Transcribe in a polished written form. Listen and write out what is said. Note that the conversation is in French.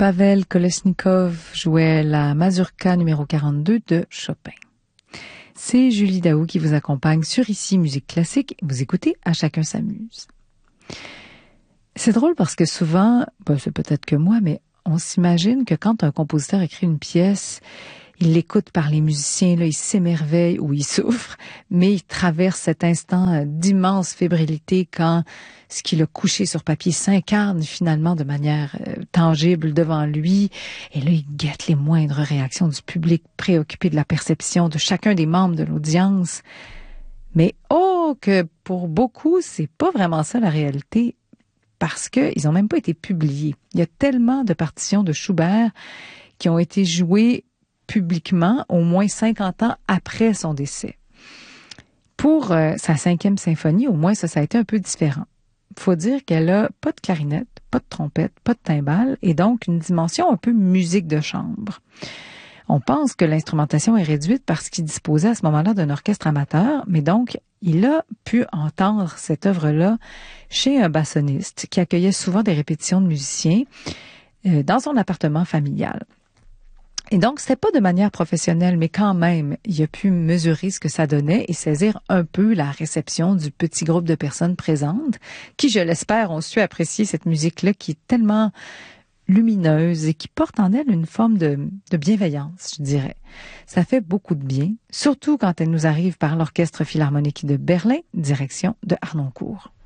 Pavel Kolesnikov jouait la mazurka numéro 42 de Chopin. C'est Julie Daou qui vous accompagne sur Ici Musique Classique. Vous écoutez À chacun s'amuse. C'est drôle parce que souvent, c'est peut-être que moi, mais on s'imagine que quand un compositeur écrit une pièce, il l'écoute par les musiciens, là, il s'émerveille ou il souffre, mais il traverse cet instant d'immense fébrilité quand ce qu'il a couché sur papier s'incarne finalement de manière tangible devant lui. Et là, il guette les moindres réactions du public préoccupé de la perception de chacun des membres de l'audience. Mais que pour beaucoup, c'est pas vraiment ça la réalité, parce qu'ils n'ont même pas été publiés. Il y a tellement de partitions de Schubert qui ont été jouées publiquement au moins 50 ans après son décès. Pour sa 5e symphonie, au moins, ça a été un peu différent. Il faut dire qu'elle a pas de clarinette, pas de trompette, pas de timbale, et donc une dimension un peu musique de chambre. On pense que l'instrumentation est réduite parce qu'il disposait à ce moment-là d'un orchestre amateur, mais donc il a pu entendre cette œuvre-là chez un bassoniste qui accueillait souvent des répétitions de musiciens dans son appartement familial. Et donc, c'était pas de manière professionnelle, mais quand même, il a pu mesurer ce que ça donnait et saisir un peu la réception du petit groupe de personnes présentes qui, je l'espère, ont su apprécier cette musique-là qui est tellement lumineuse et qui porte en elle une forme de bienveillance, je dirais. Ça fait beaucoup de bien, surtout quand elle nous arrive par l'Orchestre Philharmonique de Berlin, direction de Harnoncourt.